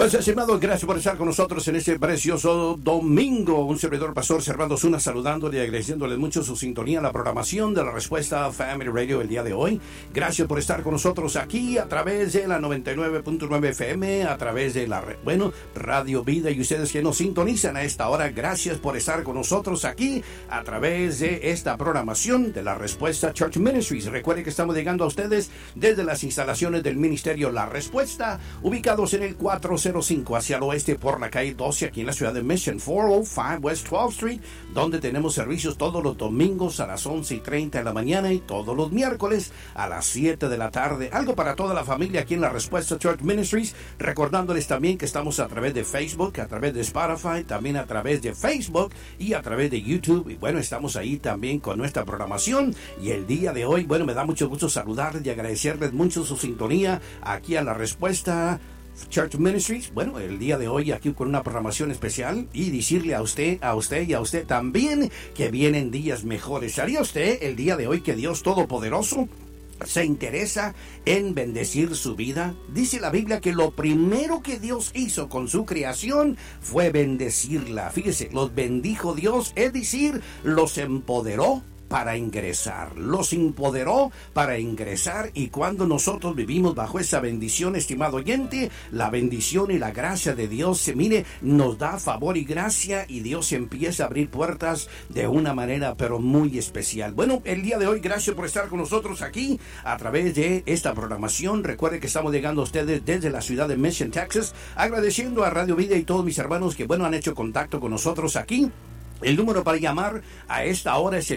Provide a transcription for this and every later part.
Pues, estimado, gracias por estar con nosotros en este precioso domingo. Un servidor, Pastor Servando Zuna, saludándole y agradeciéndole mucho su sintonía, la programación de la Respuesta Family Radio el día de hoy. Gracias por estar con nosotros aquí a través de la 99.9 FM, a través de la Radio Vida, y ustedes que nos sintonizan a esta hora, gracias por estar con nosotros aquí a través de esta programación de la Respuesta Church Ministries. Recuerden que estamos llegando a ustedes desde las instalaciones del Ministerio La Respuesta, ubicados en el 405 hacia el oeste por la calle 12 aquí en la ciudad de Mission, 405 West 12th Street, donde tenemos servicios todos los domingos a las 11:30 de la mañana y todos los miércoles a las 7 de la tarde. Algo para toda la familia aquí en la Respuesta Church Ministries, recordándoles también que estamos a través de Facebook, a través de Spotify, también a través de Facebook y a través de YouTube. Y bueno, estamos ahí también con nuestra programación. Y el día de hoy, bueno, me da mucho gusto saludarles y agradecerles mucho su sintonía aquí a la Respuesta Church Ministries. Bueno, el día de hoy aquí con una programación especial y decirle a usted y a usted también que vienen días mejores. ¿Sabía usted el día de hoy que Dios Todopoderoso se interesa en bendecir su vida? Dice la Biblia que lo primero que Dios hizo con su creación fue bendecirla. Fíjese, los bendijo Dios, es decir, los empoderó para ingresar, los empoderó para ingresar. Y cuando nosotros vivimos bajo esa bendición, estimado oyente, la bendición y la gracia de Dios, nos da favor y gracia, y Dios empieza a abrir puertas de una manera pero muy especial. Bueno, el día de hoy, gracias por estar con nosotros aquí a través de esta programación. Recuerden que estamos llegando a ustedes desde la ciudad de Mission, Texas, agradeciendo a Radio Vida y todos mis hermanos que, bueno, han hecho contacto con nosotros aquí. El número para llamar a esta hora es el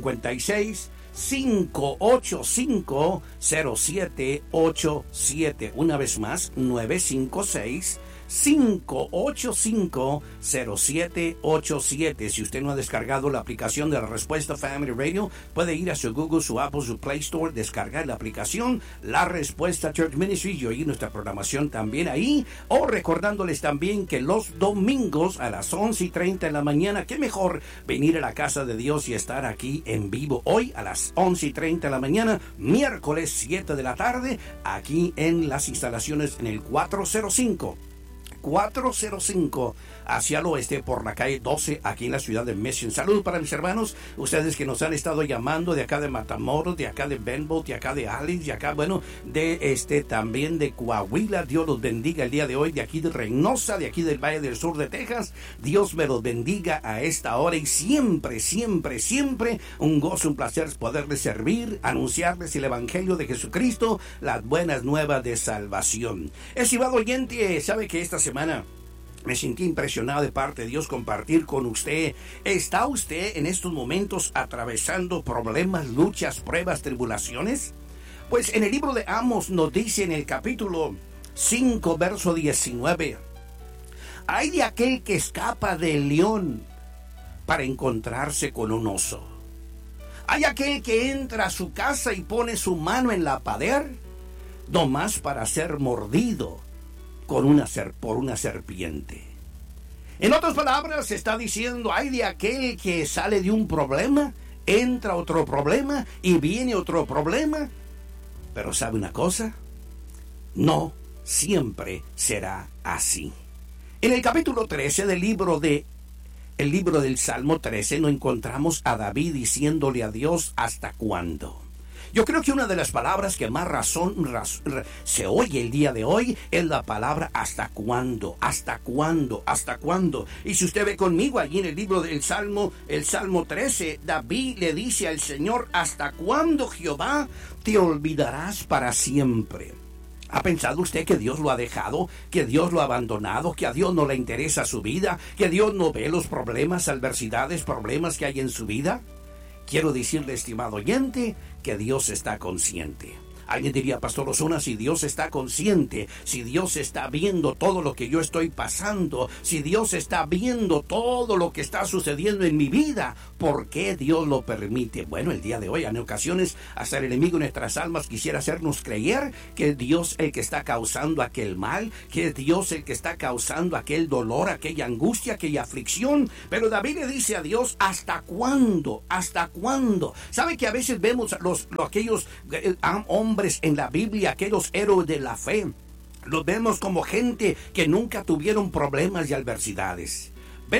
956-585-0787. Una vez más, 956-585-0787. Si usted no ha descargado la aplicación de la Respuesta Family Radio, puede ir a su Google, su Apple, su Play Store, descargar la aplicación La Respuesta Church Ministry y oír nuestra programación también ahí. O recordándoles también que los domingos a las 11:30 de la mañana, qué mejor venir a la casa de Dios y estar aquí en vivo. Hoy a las 11:30 de la mañana, miércoles 7 de la tarde, aquí en las instalaciones en el 405 hacia el oeste por la calle 12 aquí en la ciudad de Mission. Saludos para mis hermanos, ustedes que nos han estado llamando de acá de Matamoros, de acá de Benbow, de acá de Alice, de acá, bueno, de también de Coahuila. Dios los bendiga el día de hoy, de aquí de Reynosa, de aquí del Valle del Sur de Texas. Dios me los bendiga a esta hora, y siempre, siempre, siempre un gozo, un placer poderles servir, anunciarles el Evangelio de Jesucristo, las buenas nuevas de salvación. Estimado oyente, sabe que esta semana me sentí impresionado de parte de Dios compartir con usted. ¿Está usted en estos momentos atravesando problemas, luchas, pruebas, tribulaciones? Pues en el libro de Amos nos dice en el capítulo 5, verso 19: hay de aquel que escapa del león para encontrarse con un oso. Hay aquel que entra a su casa y pone su mano en la pared, nomás para ser mordido por una serpiente. En otras palabras, está diciendo, hay de aquel que sale de un problema, entra otro problema y viene otro problema. Pero ¿sabe una cosa? No siempre será así. En el capítulo 13 del libro del Salmo 13 nos encontramos a David diciéndole a Dios, ¿hasta cuándo? Yo creo que una de las palabras que más se oye el día de hoy es la palabra ¿hasta cuándo? ¿Hasta cuándo? ¿Hasta cuándo? Y si usted ve conmigo allí en el libro del Salmo, el Salmo 13, David le dice al Señor, ¿hasta cuándo, Jehová, te olvidarás para siempre? ¿Ha pensado usted que Dios lo ha dejado, que Dios lo ha abandonado, que a Dios no le interesa su vida, que Dios no ve los problemas, adversidades, problemas que hay en su vida? Quiero decirle, estimado oyente, que Dios está consciente. Alguien diría, Pastor Osuna, si Dios está consciente, si Dios está viendo todo lo que yo estoy pasando, si Dios está viendo todo lo que está sucediendo en mi vida, ¿por qué Dios lo permite? Bueno, el día de hoy, en ocasiones, hasta el enemigo de nuestras almas quisiera hacernos creer que es Dios el que está causando aquel mal, que es Dios el que está causando aquel dolor, aquella angustia, aquella aflicción. Pero David le dice a Dios, ¿hasta cuándo? ¿Hasta cuándo? ¿Sabe que a veces vemos aquellos hombres en la Biblia, aquellos héroes de la fe, Los vemos como gente que nunca tuvieron problemas y adversidades.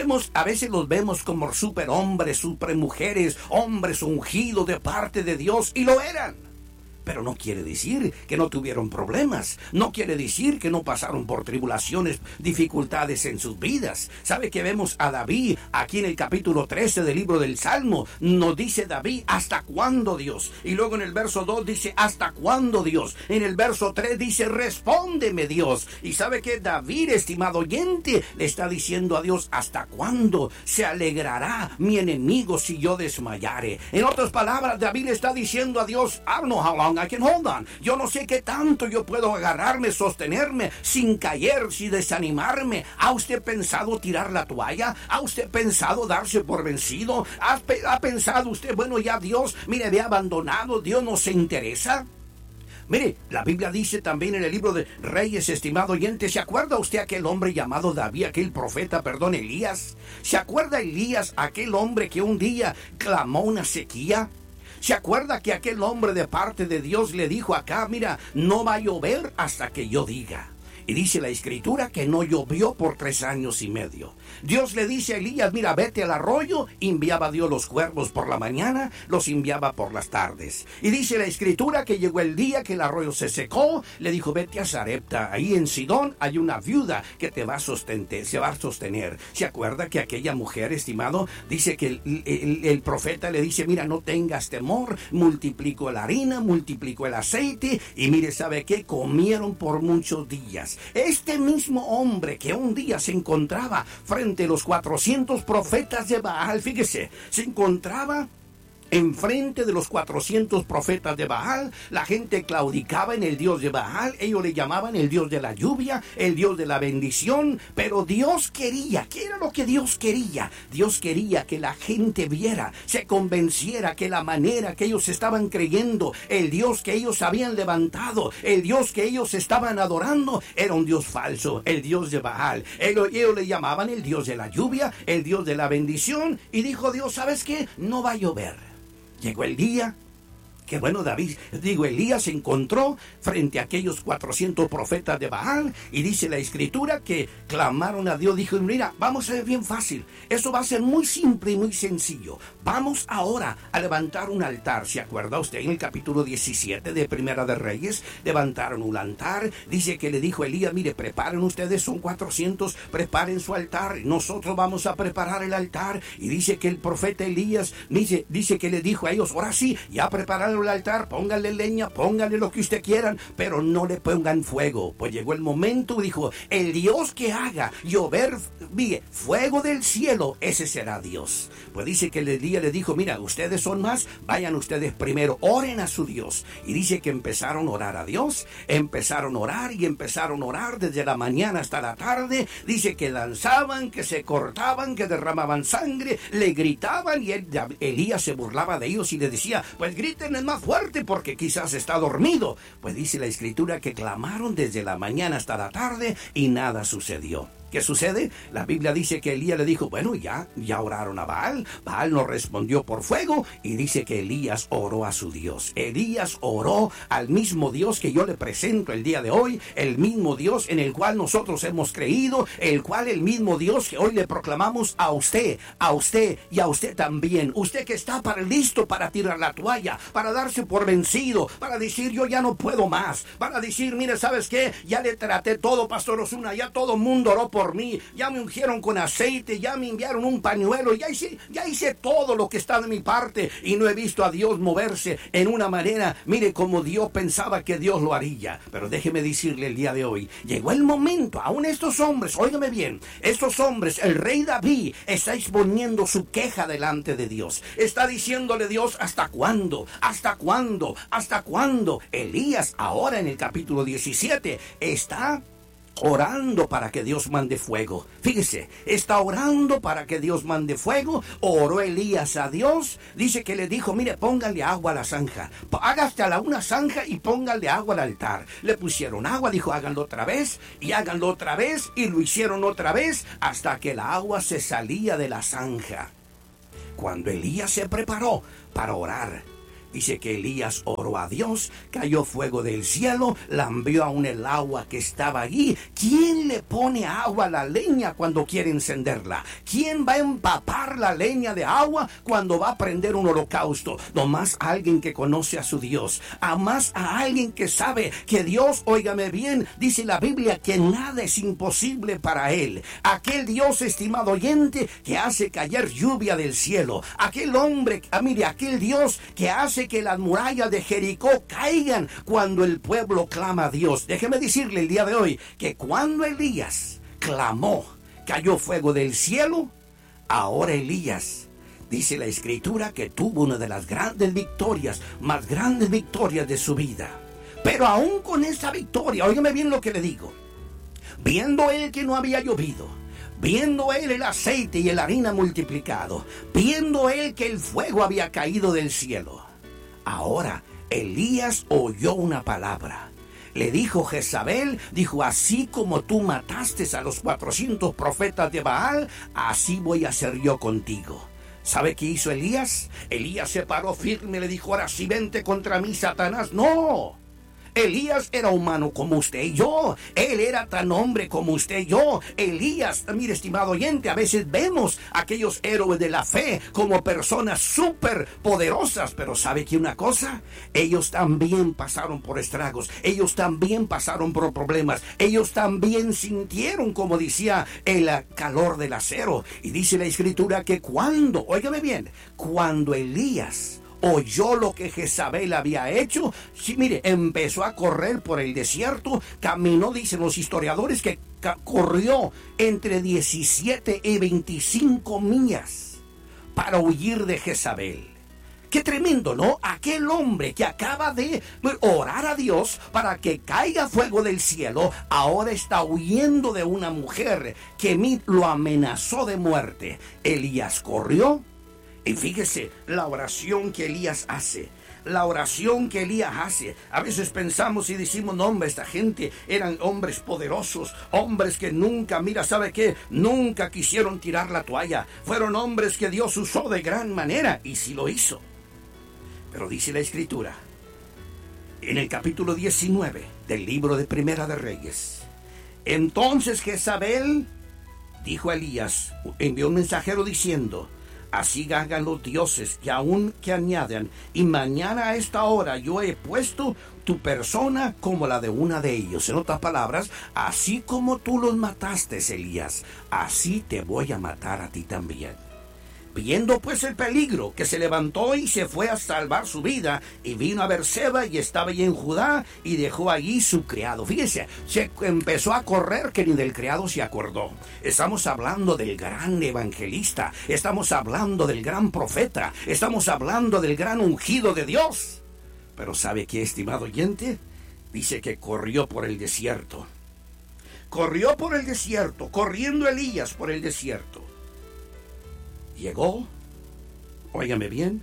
A veces los vemos como superhombres, supermujeres, hombres ungidos de parte de Dios, y lo eran. Pero no quiere decir que no tuvieron problemas. No quiere decir que no pasaron por tribulaciones, dificultades en sus vidas. ¿Sabe que vemos a David aquí en el capítulo 13 del libro del Salmo? Nos dice David, ¿hasta cuándo, Dios? Y luego en el verso 2 dice, ¿hasta cuándo, Dios? En el verso 3 dice, respóndeme, Dios. Y sabe que David, estimado oyente, le está diciendo a Dios, ¿hasta cuándo se alegrará mi enemigo si yo desmayare? En otras palabras, David le está diciendo a Dios, I don't know how long I can hold on. Yo no sé qué tanto yo puedo agarrarme, sostenerme, sin caer, sin desanimarme. ¿Ha usted pensado tirar la toalla? ¿Ha usted pensado darse por vencido? ¿Ha pensado usted, bueno, ya Dios, mire, me ha abandonado, Dios no se interesa? Mire, la Biblia dice también en el libro de Reyes, estimado oyente, ¿se acuerda usted aquel hombre llamado David, aquel profeta, Elías? ¿Se acuerda Elías, aquel hombre que un día clamó una sequía? ¿Se acuerda que aquel hombre de parte de Dios le dijo acá, mira, no va a llover hasta que yo diga? Y dice la Escritura que no llovió por 3 años y medio. Dios le dice a Elías, mira, vete al arroyo. Enviaba Dios los cuervos por la mañana, los enviaba por las tardes. Y dice la Escritura que llegó el día que el arroyo se secó. Le dijo, vete a Sarepta. Ahí en Sidón hay una viuda que te va a sostener. ¿Se acuerda que aquella mujer, estimado, dice que el profeta le dice, mira, no tengas temor, multiplico la harina, multiplico el aceite. Y mire, ¿sabe qué? Comieron por muchos días. Este mismo hombre que un día se encontraba frente a los 400 profetas de Baal, fíjese, se encontraba enfrente de los 400 profetas de Baal. La gente claudicaba en el Dios de Baal. Ellos le llamaban el Dios de la lluvia, el Dios de la bendición. Pero Dios quería, ¿qué era lo que Dios quería? Dios quería que la gente viera, se convenciera que la manera que ellos estaban creyendo, el Dios que ellos habían levantado, el Dios que ellos estaban adorando, era un Dios falso, el Dios de Baal. Ellos le llamaban el Dios de la lluvia, el Dios de la bendición. Y dijo Dios, ¿sabes qué? No va a llover. Llegó el día que, bueno, Elías se encontró frente a aquellos 400 profetas de Baal, y dice la Escritura que clamaron a Dios. Dijo, mira, vamos a ver bien fácil, eso va a ser muy simple y muy sencillo. Vamos ahora a levantar un altar. ¿Se acuerda usted en el capítulo 17 de Primera de Reyes? Levantaron un altar. Dice que le dijo a Elías, mire, preparen ustedes, son 400, preparen su altar, nosotros vamos a preparar el altar. Y dice que el profeta Elías, dice que le dijo a ellos, ahora sí, ya prepararon el altar, pónganle leña, pónganle lo que usted quieran, pero no le pongan fuego. Pues llegó el momento, dijo, el Dios que haga llover fuego del cielo, ese será Dios. Pues dice que Elías le dijo, mira, ustedes son más, vayan ustedes primero, oren a su Dios. Y dice que empezaron a orar a Dios, empezaron a orar y empezaron a orar desde la mañana hasta la tarde. Dice que danzaban, que se cortaban, que derramaban sangre, le gritaban, y Elías se burlaba de ellos y le decía, pues griten más fuerte porque quizás está dormido. Pues dice la Escritura que clamaron desde la mañana hasta la tarde y nada sucedió. ¿Qué sucede? La Biblia dice que Elías le dijo, bueno, ya oraron a Baal. Baal no respondió por fuego, y dice que Elías oró a su Dios. Elías oró al mismo Dios que yo le presento el día de hoy, el mismo Dios en el cual nosotros hemos creído, el mismo Dios que hoy le proclamamos a usted y a usted también. Usted que está listo para tirar la toalla, para darse por vencido, para decir, yo ya no puedo más, para decir, mire, ¿sabes qué? Ya le traté todo, Pastor Osuna, ya todo el mundo oró por mí, ya me ungieron con aceite, ya me enviaron un pañuelo, ya hice todo lo que está de mi parte, y no he visto a Dios moverse en una manera, mire, como Dios pensaba que Dios lo haría. Pero déjeme decirle el día de hoy, llegó el momento, aún estos hombres, óigame bien, estos hombres, el rey David está exponiendo su queja delante de Dios, está diciéndole, Dios, ¿hasta cuándo? ¿Hasta cuándo? ¿Hasta cuándo? Elías, ahora en el capítulo 17, está orando para que Dios mande fuego. Fíjese, está orando para que Dios mande fuego. Oró Elías a Dios. Dice que le dijo, mire, póngale agua a la zanja. Hágase una zanja y póngale agua al altar. Le pusieron agua, dijo, háganlo otra vez. Y háganlo otra vez. Y lo hicieron otra vez hasta que el agua se salía de la zanja. Cuando Elías se preparó para orar, Dice que Elías oró a Dios, cayó fuego del cielo, lambió aún el agua que estaba allí. ¿Quién le pone agua a la leña cuando quiere encenderla? ¿Quién va a empapar la leña de agua cuando va a prender un holocausto? Nomás alguien que conoce a su Dios, más a alguien que sabe que Dios, óigame bien, dice la Biblia que nada es imposible para él. Aquel Dios, estimado oyente, que hace caer lluvia del cielo. Aquel hombre, mire, aquel Dios que hace que las murallas de Jericó caigan cuando el pueblo clama a Dios. Déjeme decirle el día de hoy que cuando Elías clamó, cayó fuego del cielo. Ahora Elías, dice la Escritura, que tuvo una de las grandes victorias, más grandes victorias de su vida. Pero aún con esa victoria, óigame bien lo que le digo, viendo él que no había llovido, viendo él el aceite y la harina multiplicado, viendo él que el fuego había caído del cielo, ahora Elías oyó una palabra. Le dijo Jezabel, dijo, así como tú mataste a los 400 profetas de Baal, así voy a hacer yo contigo. ¿Sabe qué hizo Elías? Elías se paró firme y le dijo, ahora sí vente contra mí, Satanás. ¡No! Elías era humano como usted y yo. Él era tan hombre como usted y yo. Elías, mire, estimado oyente, a veces vemos a aquellos héroes de la fe como personas súper poderosas. Pero ¿sabe qué una cosa? Ellos también pasaron por estragos. Ellos también pasaron por problemas. Ellos también sintieron, como decía, el calor del acero. Y dice la Escritura que cuando, óigame bien, cuando Elías oyó lo que Jezabel había hecho, sí, mire, empezó a correr por el desierto, caminó, dicen los historiadores, que corrió entre 17 y 25 millas para huir de Jezabel. Qué tremendo, ¿no? Aquel hombre que acaba de orar a Dios para que caiga fuego del cielo, ahora está huyendo de una mujer que lo amenazó de muerte. Elías corrió. Y fíjese la oración que Elías hace. La oración que Elías hace. A veces pensamos y decimos, no, hombre, esta gente eran hombres poderosos, hombres que nunca, mira, ¿sabe qué? Nunca quisieron tirar la toalla. Fueron hombres que Dios usó de gran manera, y sí lo hizo. Pero dice la Escritura, en el capítulo 19 del libro de Primera de Reyes, entonces Jezabel dijo a Elías, envió un mensajero diciendo, así hagan los dioses que aún que añadan, y mañana a esta hora yo he puesto tu persona como la de una de ellos. En otras palabras, así como tú los mataste, Elías, así te voy a matar a ti también. Viendo pues el peligro, que se levantó y se fue a salvar su vida, y vino a Berseba y estaba allí en Judá, y dejó allí su criado. Fíjese, se empezó a correr que ni del criado se acordó. Estamos hablando del gran evangelista, estamos hablando del gran profeta, estamos hablando del gran ungido de Dios. Pero ¿sabe qué, estimado oyente? Dice que corrió por el desierto. Corrió por el desierto, corriendo Elías por el desierto. Llegó, óigame bien,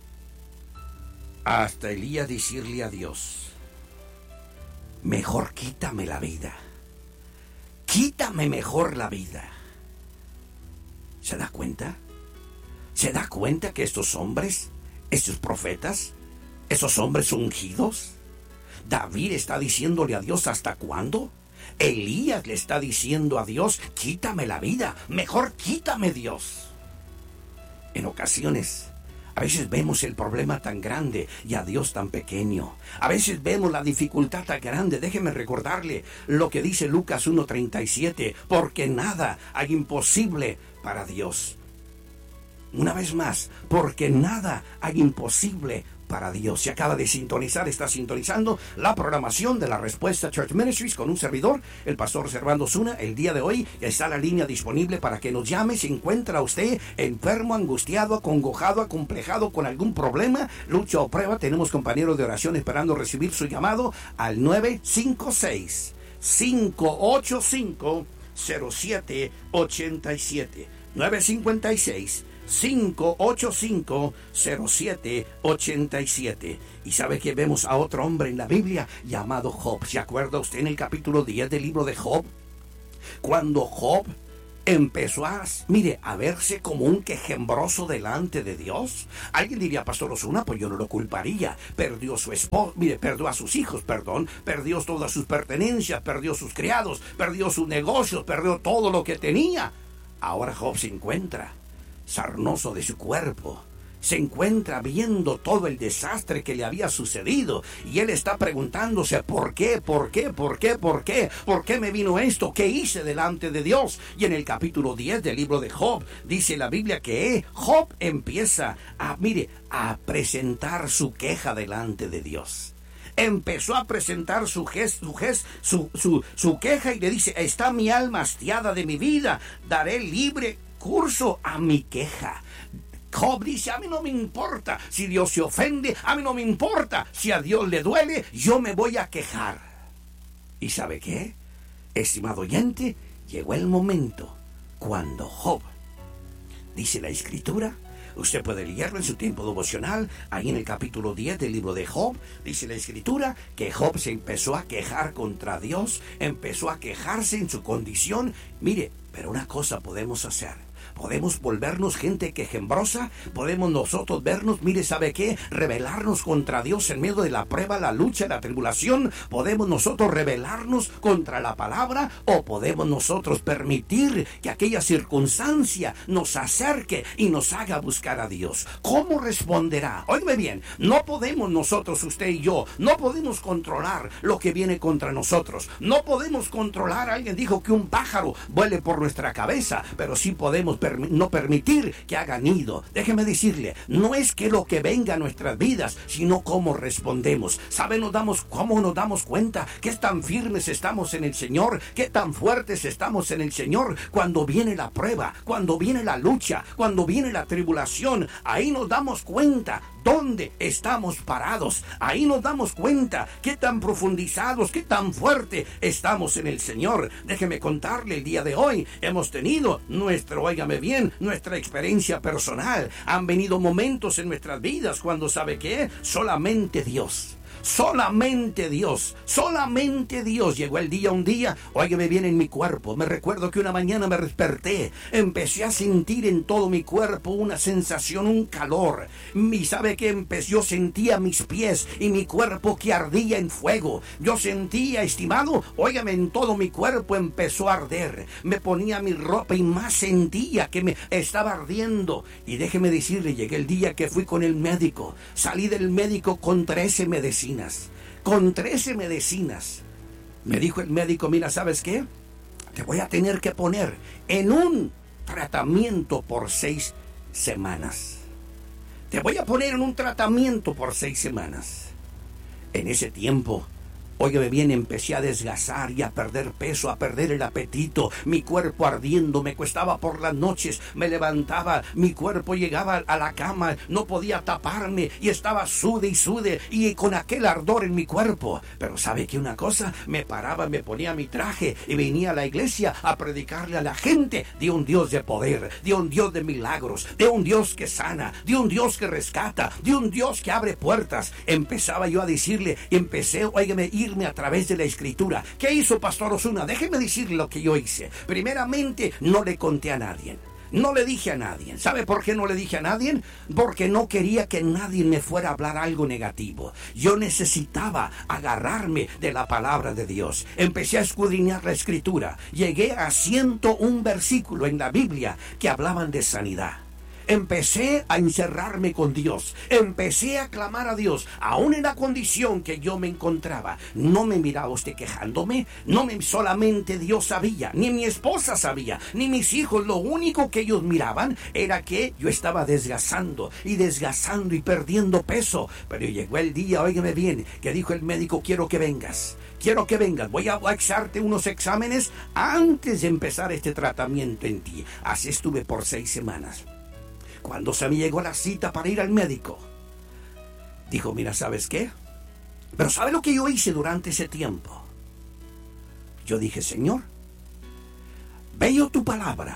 hasta Elías decirle a Dios, mejor quítame la vida, quítame mejor la vida. ¿Se da cuenta? ¿Se da cuenta que estos hombres, estos profetas, esos hombres ungidos, David está diciéndole a Dios, ¿hasta cuándo? Elías le está diciendo a Dios, quítame la vida, mejor quítame, Dios. En ocasiones, a veces vemos el problema tan grande y a Dios tan pequeño. A veces vemos la dificultad tan grande. Déjeme recordarle lo que dice Lucas 1:37, porque nada hay imposible para Dios. Una vez más, porque nada hay imposible para Dios. Se acaba de sintonizar, está sintonizando la programación de La Respuesta Church Ministries con un servidor, el pastor Servando Zuna. El día de hoy está la línea disponible para que nos llame. Si encuentra usted enfermo, angustiado, acongojado, acomplejado con algún problema, lucha o prueba, tenemos compañeros de oración esperando recibir su llamado al 956-585-0787. 956-585-0787. Y sabe que vemos a otro hombre en la Biblia llamado Job. ¿Se acuerda usted en el capítulo 10 del libro de Job? Cuando Job empezó a verse como un quejembroso delante de Dios. Alguien diría, Pastor Osuna, pues yo no lo culparía. Perdió su esposo, perdió a sus hijos, perdió todas sus pertenencias, perdió sus criados, perdió sus negocios, perdió todo lo que tenía. Ahora Job se encuentra sarnoso de su cuerpo. Se encuentra viendo todo el desastre que le había sucedido y él está preguntándose ¿por qué me vino esto? ¿Qué hice delante de Dios? Y en el capítulo 10 del libro de Job dice la Biblia que Job empieza a presentar su queja delante de Dios. Empezó a presentar su queja y le dice: está mi alma hastiada de mi vida, daré libre curso a mi queja. Job dice: a mí no me importa si Dios se ofende, a mí no me importa si a Dios le duele, yo me voy a quejar. ¿Y sabe qué? Estimado oyente, llegó el momento cuando Job, dice la Escritura, usted puede leerlo en su tiempo devocional, ahí en el capítulo 10 del libro de Job, dice la Escritura que Job se empezó a quejar contra Dios, empezó a quejarse en su condición. Pero una cosa podemos hacer. Podemos volvernos gente quejembrosa, podemos nosotros vernos, ¿sabe qué? Rebelarnos contra Dios en medio de la prueba, la lucha, la tribulación. Podemos nosotros rebelarnos contra la palabra, o podemos nosotros permitir que aquella circunstancia nos acerque y nos haga buscar a Dios. ¿Cómo responderá? Óigame bien, no podemos nosotros, usted y yo, no podemos controlar lo que viene contra nosotros. No podemos controlar, alguien dijo que un pájaro vuele por nuestra cabeza, pero sí podemos no permitir que haga nido. Déjeme decirle, no es que lo que venga a nuestras vidas, sino cómo respondemos. ¿Sabe? ¿Cómo nos damos cuenta qué tan firmes estamos en el Señor, qué tan fuertes estamos en el Señor? Cuando viene la prueba, cuando viene la lucha, cuando viene la tribulación, ahí nos damos cuenta dónde estamos parados. Ahí nos damos cuenta qué tan profundizados, qué tan fuerte estamos en el Señor. Déjeme contarle, el día de hoy hemos tenido nuestra experiencia personal. Han venido momentos en nuestras vidas cuando, ¿sabe qué? Solamente Dios llegó el día, un día, óigame bien, en mi cuerpo. Me recuerdo que una mañana me desperté, empecé a sentir en todo mi cuerpo una sensación, un calor. Y sabe que yo sentía mis pies y mi cuerpo que ardía en fuego. Yo sentía, estimado, óigame, en todo mi cuerpo empezó a arder. Me ponía mi ropa y más sentía que me estaba ardiendo. Y déjeme decirle, llegué el día que fui con el médico. Salí del médico con 13 medicinas. Me dijo el médico: mira, ¿sabes qué? Te voy a tener que poner en un tratamiento por 6 semanas. Te voy a poner en un tratamiento por 6 semanas. En ese tiempo, óigame bien, empecé a desgasar y a perder peso, a perder el apetito, mi cuerpo ardiendo, me cuestaba por las noches, me levantaba, mi cuerpo llegaba a la cama, no podía taparme y estaba sude y con aquel ardor en mi cuerpo. Pero ¿sabe qué? Una cosa, me paraba, me ponía mi traje y venía a la iglesia a predicarle a la gente de un Dios de poder, de un Dios de milagros, de un Dios que sana, de un Dios que rescata, de un Dios que abre puertas. Empezaba yo a decirle, empecé, óigame, irme a través de la Escritura. ¿Qué hizo Pastor Osuna? Déjeme decirle lo que yo hice. Primeramente, no le conté a nadie. No le dije a nadie. ¿Sabe por qué no le dije a nadie? Porque no quería que nadie me fuera a hablar algo negativo. Yo necesitaba agarrarme de la palabra de Dios. Empecé a escudriñar la Escritura. Llegué a 101 versículos en la Biblia que hablaban de sanidad. Empecé a encerrarme con Dios, empecé a clamar a Dios, aún en la condición que yo me encontraba. No me miraba usted quejándome, solamente Dios sabía, ni mi esposa sabía, ni mis hijos. Lo único que ellos miraban era que yo estaba desgastando y perdiendo peso. Pero llegó el día, óigame bien, que dijo el médico: quiero que vengas, voy a echarte unos exámenes antes de empezar este tratamiento en ti. Así estuve por 6 semanas. Cuando se me llegó la cita para ir al médico, dijo: mira, ¿sabes qué? Pero ¿sabe lo que yo hice durante ese tiempo? Yo dije: Señor, veo tu palabra,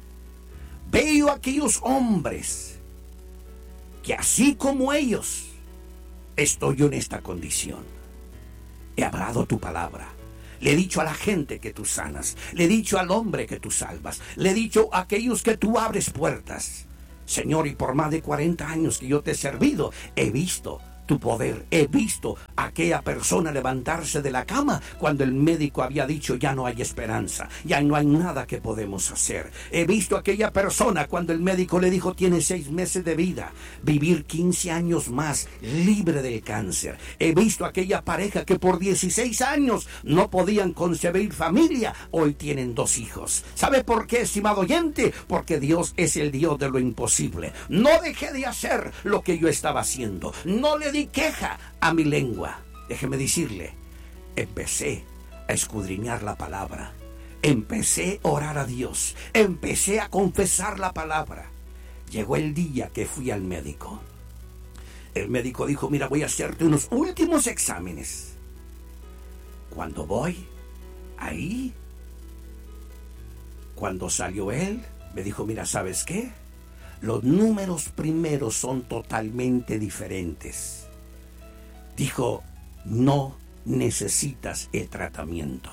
veo aquellos hombres que así como ellos estoy yo en esta condición. He hablado tu palabra, Le he dicho a la gente que tú sanas. Le he dicho al hombre que tú salvas. Le he dicho a aquellos que tú abres puertas. Señor, y por más de 40 años que yo te he servido, he visto tu poder. He visto a aquella persona levantarse de la cama cuando el médico había dicho ya no hay esperanza, ya no hay nada que podemos hacer. He visto a aquella persona cuando el médico le dijo tiene 6 meses de vida, vivir 15 años más libre del cáncer. He visto a aquella pareja que por 16 años no podían concebir familia, hoy tienen 2 hijos. ¿Sabe por qué, estimado oyente? Porque Dios es el Dios de lo imposible. No dejé de hacer lo que yo estaba haciendo. No le di queja a mi lengua. Déjeme decirle, empecé a escudriñar la palabra, empecé a orar a Dios, empecé a confesar la palabra. Llegó el día que fui al médico. El médico dijo, mira, voy a hacerte unos últimos exámenes. Cuando voy ahí, cuando salió él, me dijo, mira, ¿sabes qué? Los números primeros son totalmente diferentes. Dijo, no necesitas el tratamiento.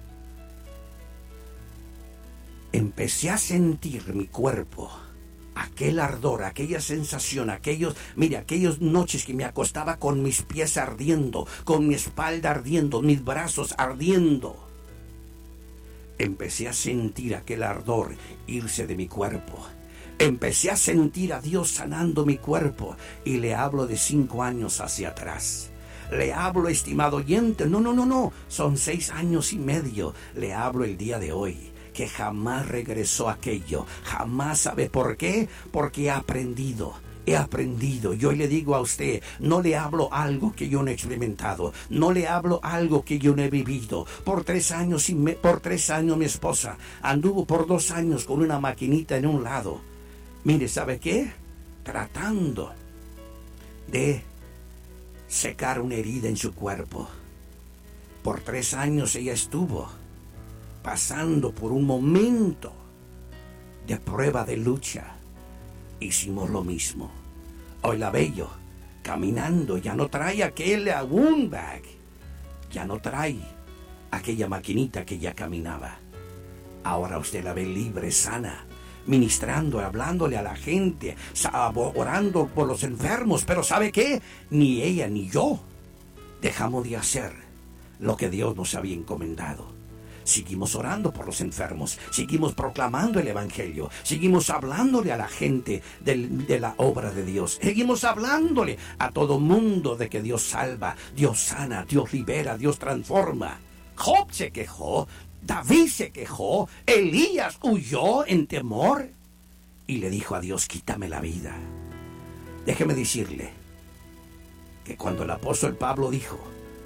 Empecé a sentir mi cuerpo, aquel ardor, aquella sensación, aquellas noches que me acostaba con mis pies ardiendo, con mi espalda ardiendo, mis brazos ardiendo. Empecé a sentir aquel ardor irse de mi cuerpo. Empecé a sentir a Dios sanando mi cuerpo. Y le hablo de 5 años hacia atrás. Le hablo, estimado oyente, no, son 6 años y medio. Le hablo el día de hoy, que jamás regresó aquello. Jamás. ¿Sabe por qué? Porque he aprendido. Y hoy le digo a usted, no le hablo algo que yo no he experimentado, no le hablo algo que yo no he vivido. Por 3 años mi esposa anduvo por 2 años con una maquinita en un lado. Mire, ¿sabe qué? Tratando de secar una herida en su cuerpo. Por 3 años ella estuvo pasando por un momento de prueba, de lucha. Hicimos lo mismo. Hoy la veo caminando, ya no trae aquel wound bag, ya no trae aquella maquinita que ya caminaba. Ahora usted la ve libre, sana, ministrando, hablándole a la gente, orando por los enfermos. Pero ¿sabe qué? Ni ella ni yo dejamos de hacer lo que Dios nos había encomendado. Seguimos orando por los enfermos, seguimos proclamando el evangelio, seguimos hablándole a la gente de la obra de Dios, seguimos hablándole a todo mundo de que Dios salva, Dios sana, Dios libera, Dios transforma. Job se quejó, David se quejó, Elías huyó en temor y le dijo a Dios, quítame la vida. Déjeme decirle que cuando el apóstol Pablo dijo,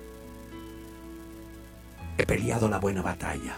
he peleado la buena batalla,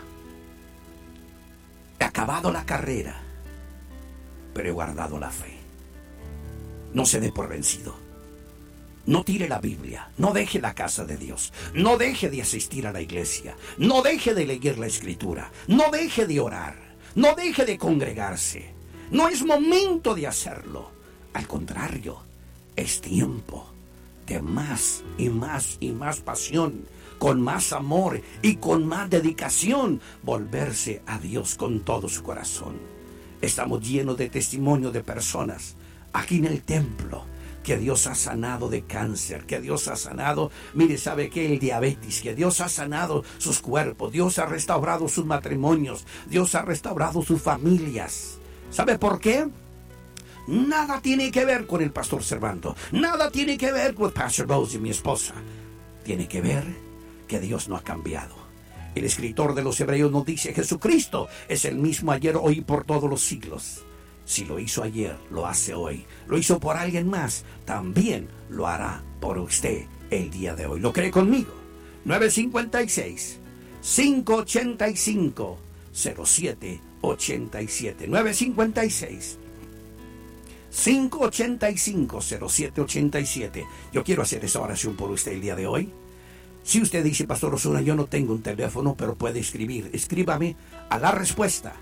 he acabado la carrera, pero he guardado la fe. No se dé por vencido. No tire la Biblia, no deje la casa de Dios, no deje de asistir a la iglesia, no deje de leer la Escritura, no deje de orar, no deje de congregarse. No es momento de hacerlo. Al contrario, es tiempo de más y más y más pasión, con más amor y con más dedicación, volverse a Dios con todo su corazón. Estamos llenos de testimonio de personas aquí en el templo que Dios ha sanado de cáncer, que Dios ha sanado, mire, ¿sabe qué? El diabetes, que Dios ha sanado sus cuerpos, Dios ha restaurado sus matrimonios, Dios ha restaurado sus familias. ¿Sabe por qué? Nada tiene que ver con el pastor Servando, nada tiene que ver con Pastor Rose y mi esposa. Tiene que ver que Dios no ha cambiado. El escritor de los Hebreos nos dice, Jesucristo es el mismo ayer, hoy y por todos los siglos. Si lo hizo ayer, lo hace hoy. Lo hizo por alguien más, también lo hará por usted el día de hoy. ¿Lo cree conmigo? 956-585-0787. 956-585-0787. Yo quiero hacer esa oración por usted el día de hoy. Si usted dice, Pastor Osuna, yo no tengo un teléfono, pero puede escribir. Escríbame a La Respuesta,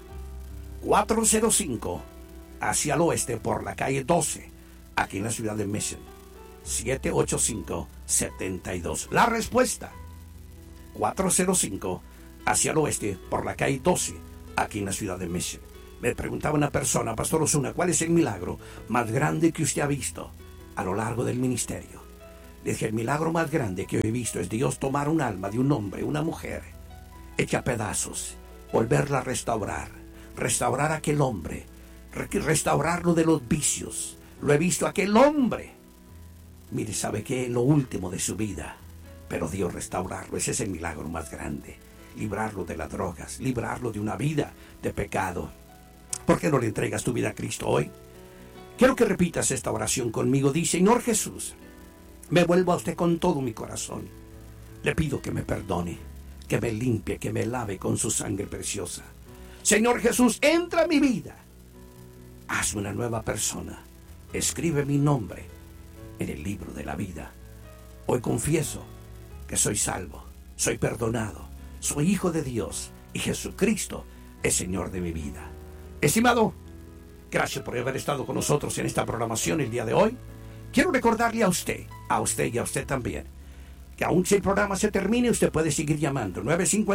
405 hacia el oeste por la calle 12, aquí en la ciudad de Mission, 785-72. La Respuesta, 405 hacia el oeste por la calle 12, aquí en la ciudad de Mission. Me preguntaba una persona, Pastor Osuna, ¿cuál es el milagro más grande que usted ha visto a lo largo del ministerio? Le dije, el milagro más grande que yo he visto es Dios tomar un alma de un hombre, una mujer, hecha a pedazos, volverla a restaurar a aquel hombre, restaurarlo de los vicios. Lo he visto a aquel hombre. Mire, ¿sabe qué? Lo último de su vida. Pero Dios restaurarlo. Ese es el milagro más grande. Librarlo de las drogas. Librarlo de una vida de pecado. ¿Por qué no le entregas tu vida a Cristo hoy? Quiero que repitas esta oración conmigo. Dice, Señor Jesús, me vuelvo a usted con todo mi corazón. Le pido que me perdone, que me limpie, que me lave con su sangre preciosa. Señor Jesús, entra a mi vida. Hazme una nueva persona. Escribe mi nombre en el libro de la vida. Hoy confieso que soy salvo, soy perdonado, soy hijo de Dios y Jesucristo es Señor de mi vida. Estimado, gracias por haber estado con nosotros en esta programación el día de hoy. Quiero recordarle a usted y a usted también, que aun si el programa se termine, usted puede seguir llamando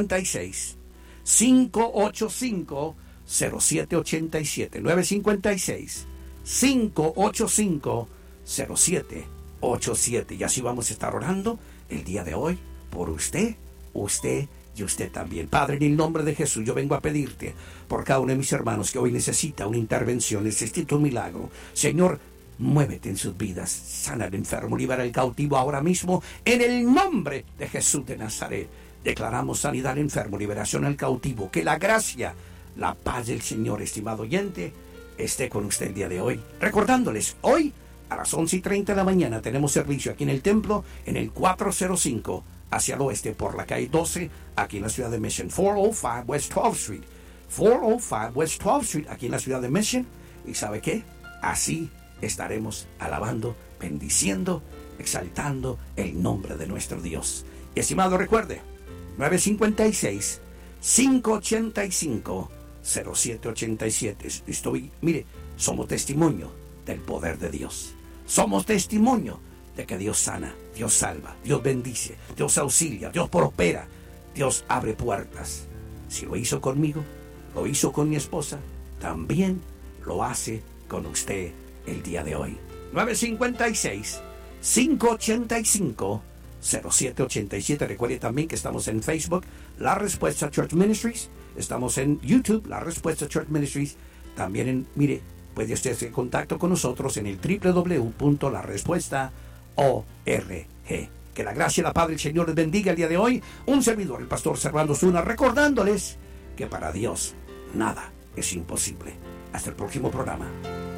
956-585-0787, 956-585-0787. Y así vamos a estar orando el día de hoy por usted y usted también. Padre, en el nombre de Jesús, yo vengo a pedirte por cada uno de mis hermanos que hoy necesita una intervención, necesita un milagro. Señor, muévete en sus vidas, sana al enfermo, libera al cautivo ahora mismo, en el nombre de Jesús de Nazaret. Declaramos sanidad al enfermo, liberación al cautivo. Que la gracia, la paz del Señor, estimado oyente, esté con usted el día de hoy. Recordándoles, hoy a las 11:30 de la mañana tenemos servicio aquí en el templo, en el 405 hacia el oeste por la calle 12, aquí en la ciudad de Mission, 405 West 12th Street. 405 West 12th Street, aquí en la ciudad de Mission. ¿Y sabe qué? Así estaremos alabando, bendiciendo, exaltando el nombre de nuestro Dios. Y estimado, recuerde, 956-585-0787. Mire, somos testimonio del poder de Dios. Somos testimonio de que Dios sana, Dios salva, Dios bendice, Dios auxilia, Dios prospera, Dios abre puertas. Si lo hizo conmigo, lo hizo con mi esposa, también lo hace con usted el día de hoy. 956-585-0787. Recuerde también que estamos en Facebook, La Respuesta Church Ministries. Estamos en YouTube, La Respuesta Church Ministries. También puede usted hacer contacto con nosotros en el www.larespuesta.org. Que la gracia y la paz del Señor les bendiga el día de hoy. Un servidor, el pastor Servando Osuna, recordándoles que para Dios nada es imposible. Hasta el próximo programa.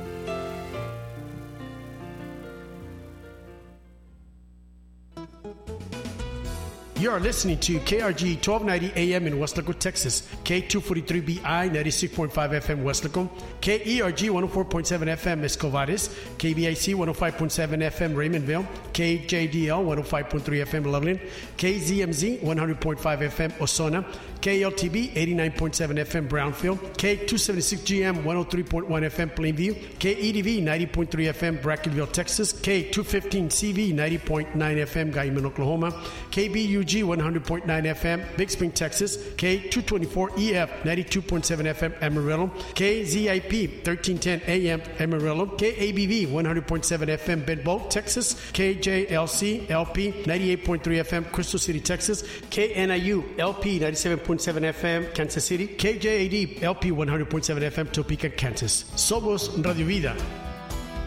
You are listening to KRG 1290 AM in Westlaco, Texas, K243BI 96.5 FM Westlaco, KERG 104.7 FM Escovares, KBIC 105.7 FM Raymondville, KJDL 105.3 FM Loveland, KZMZ 100.5 FM Osona, KLTB 89.7 FM Brownfield, K276GM 103.1 FM Plainview, KEDV 90.3 FM Brackenville, Texas, K215CV 90.9 FM Guyman, Oklahoma, KBUG 100.9 FM Big Spring, Texas, K224EF 92.7 FM Amarillo, KZIP 1310 AM Amarillo, KABV 100.7 FM Bedbo, Texas, KJLC LP 98.3 FM Crystal City, Texas, KNIU LP 97.7 FM Kansas City, KJAD LP 100.7 FM Topeka, Kansas. Somos Radio Vida.